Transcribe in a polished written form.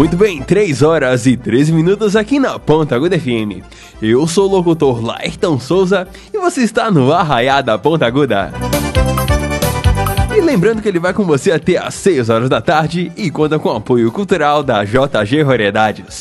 Muito bem, 3 horas e 13 minutos aqui na Ponta Aguda FM. Eu sou o locutor Laerton Souza e você está no Arraiá da Ponta Aguda. E lembrando que ele vai com você até às 6 horas da tarde e conta com o apoio cultural da JG Variedades.